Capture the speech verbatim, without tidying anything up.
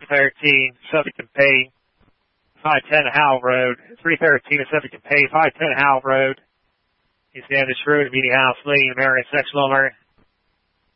thirteen, Southington Payne, five ten Howell Road, three thirteen of Southington Payne, five ten Howell Road. East End of Shrewd, Meeting House Lane, Marion, section number